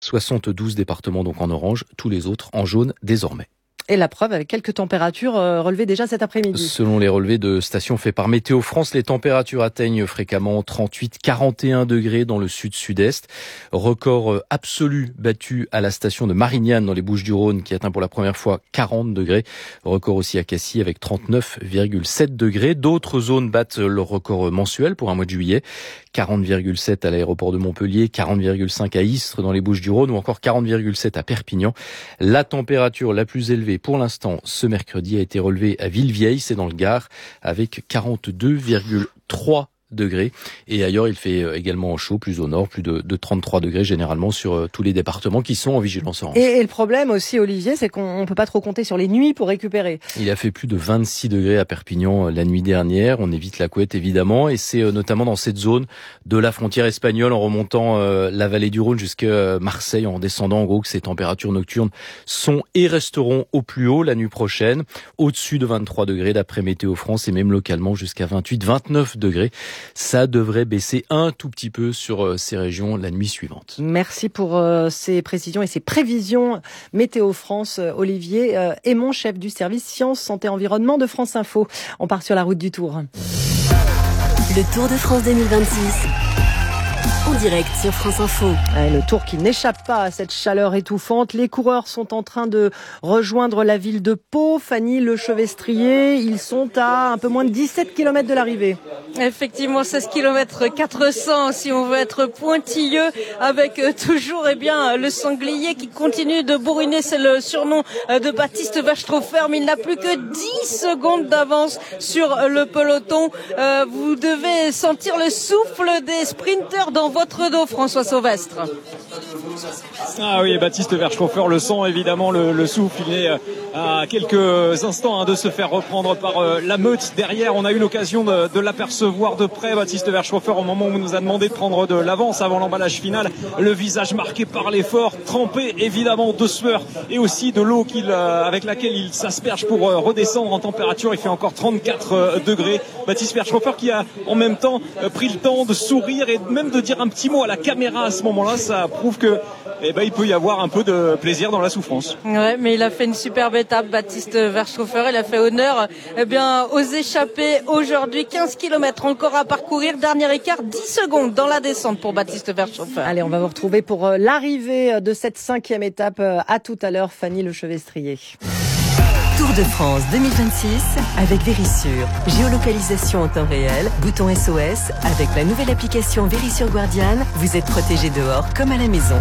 72 départements donc en orange, tous les autres en jaune désormais. Et la preuve avec quelques températures relevées déjà cet après-midi. Selon les relevés de stations faits par Météo France, les températures atteignent fréquemment 38-41 degrés dans le sud-sud-est. Record absolu battu à la station de Marignane dans les Bouches-du-Rhône qui atteint pour la première fois 40 degrés. Record aussi à Cassis avec 39,7 degrés. D'autres zones battent leur record mensuel pour un mois de juillet. 40,7 à l'aéroport de Montpellier, 40,5 à Istres dans les Bouches-du-Rhône ou encore 40,7 à Perpignan. La température la plus élevée pour l'instant ce mercredi a été relevée à Villevieille, c'est dans le Gard, avec 42,3 degrés. Et ailleurs, il fait également chaud, plus au nord, plus de 33 degrés généralement sur tous les départements qui sont en vigilance orange. Et le problème aussi, Olivier, c'est qu'on peut pas trop compter sur les nuits pour récupérer. Il a fait plus de 26 degrés à Perpignan la nuit dernière. On évite la couette évidemment et c'est notamment dans cette zone de la frontière espagnole en remontant la vallée du Rhône jusqu'à Marseille, en descendant en gros que ces températures nocturnes sont et resteront au plus haut la nuit prochaine, au-dessus de 23 degrés d'après Météo France et même localement jusqu'à 28-29 degrés. Ça devrait baisser un tout petit peu sur ces régions la nuit suivante. Merci pour ces précisions et ces prévisions Météo France, Olivier Aymon, chef du service Sciences, Santé, Environnement de France Info. On part sur la route du Tour. Le Tour de France 2026. En direct sur France Info. Le Tour qui n'échappe pas à cette chaleur étouffante. Les coureurs sont en train de rejoindre la ville de Pau. Fanny Lechevestrier, ils sont à un peu moins de 17 km de l'arrivée. Effectivement, 16 km 400 si on veut être pointilleux, avec toujours le sanglier qui continue de bourriner. C'est le surnom de Baptiste Verschthofer, mais il n'a plus que 10 secondes d'avance sur le peloton. Vous devez sentir le souffle des sprinteurs dans votre dos, François Sauvestre. Ah oui, Baptiste Verschthofer le sent évidemment, le souffle. Il est à quelques instants de se faire reprendre par la meute derrière. On a eu l'occasion de l'apercevoir de près, Baptiste Verschthofer, au moment où il nous a demandé de prendre de l'avance avant l'emballage final. Le visage marqué par l'effort, trempé évidemment de sueur et aussi de l'eau avec laquelle il s'asperge pour redescendre en température. Il fait encore 34 degrés. Baptiste Verschthofer qui a en même temps pris le temps de sourire et même de dire un petit mot à la caméra à ce moment-là. Ça prouve que il peut y avoir un peu de plaisir dans la souffrance. Ouais, mais il a fait une superbe étape, Baptiste Verschthofer. Il a fait honneur aux échappés aujourd'hui. 15 km encore à parcourir. Dernier écart, 10 secondes dans la descente pour Baptiste Verschthofer. Allez, on va vous retrouver pour l'arrivée de cette 5e étape. À tout à l'heure, Fanny Lechevestrier. Tour de France 2026 avec Verisure. Géolocalisation en temps réel, bouton SOS. Avec la nouvelle application Verisure Guardian, vous êtes protégé dehors comme à la maison.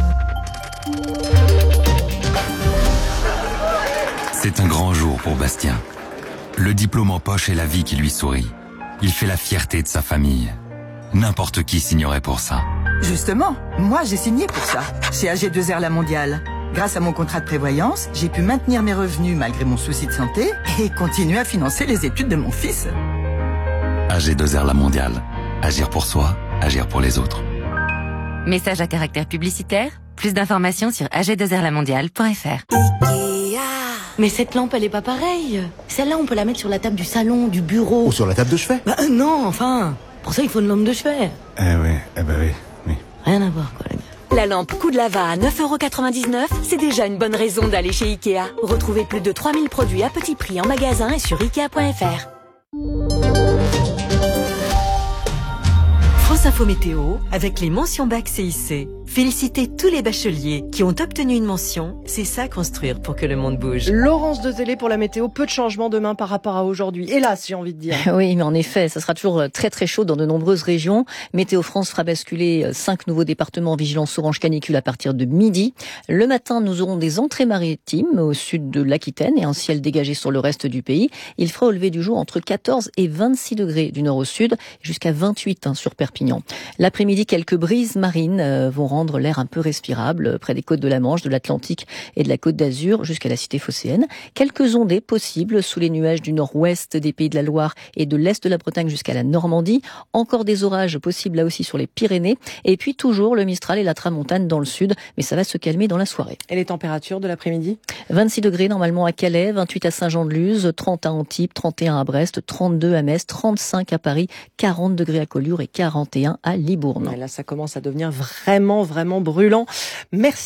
C'est un grand jour pour Bastien. Le diplôme en poche et la vie qui lui sourit. Il fait la fierté de sa famille. N'importe qui signerait pour ça. Justement, moi j'ai signé pour ça, chez AG2R La Mondiale. Grâce à mon contrat de prévoyance, j'ai pu maintenir mes revenus malgré mon souci de santé et continuer à financer les études de mon fils. AG2R La Mondiale. Agir pour soi, agir pour les autres. Message à caractère publicitaire. Plus d'informations sur ag2rlamondiale.fr. Mais cette lampe, elle est pas pareille. Celle-là, on peut la mettre sur la table du salon, du bureau. Ou sur la table de chevet. Non, enfin. Pour ça, il faut une lampe de chevet. Oui. Rien à voir, quoi, les gars. La lampe Coup de Lava à 9,99 €, c'est déjà une bonne raison d'aller chez Ikea. Retrouvez plus de 3000 produits à petit prix en magasin et sur Ikea.fr. France Info Météo, avec les mentions bac CIC. Félicitez tous les bacheliers qui ont obtenu une mention. C'est ça construire pour que le monde bouge. Laurence Dezellé pour la météo. Peu de changements demain par rapport à aujourd'hui. Hélas, j'ai envie de dire. Oui, mais en effet, ça sera toujours très très chaud dans de nombreuses régions. Météo France fera basculer 5 nouveaux départements en vigilance orange canicule à partir de midi. Le matin, nous aurons des entrées maritimes au sud de l'Aquitaine et un ciel dégagé sur le reste du pays. Il fera au lever du jour entre 14 et 26 degrés du nord au sud, jusqu'à 28 sur Perpignan. L'après-midi, quelques brises marines vont rendre l'air un peu respirable près des côtes de la Manche, de l'Atlantique et de la Côte d'Azur jusqu'à la cité phocéenne. Quelques ondées possibles sous les nuages du nord-ouest des Pays de la Loire et de l'est de la Bretagne jusqu'à la Normandie. Encore des orages possibles là aussi sur les Pyrénées. Et puis toujours le Mistral et la Tramontane dans le sud, mais ça va se calmer dans la soirée. Et les températures de l'après-midi ? 26 degrés normalement à Calais, 28 à Saint-Jean-de-Luz, 30 à Antibes, 31 à Brest, 32 à Metz, 35 à Paris, 40 degrés à Collioure et 41 à Libourne. Et là, ça commence à devenir vraiment brûlant. Merci.